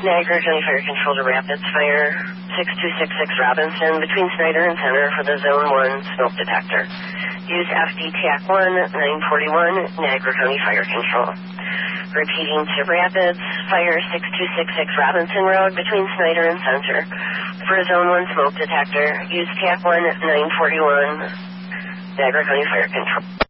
Niagara County Fire Control to Rapids Fire, 6266 Robinson, between Snyder and Center for the Zone 1 smoke detector. Use FD TAC 1 941, Niagara County Fire Control. Repeating to Rapids Fire, 6266 Robinson Road, between Snyder and Center for a Zone 1 smoke detector. Use TAC 1 941, Niagara County Fire Control.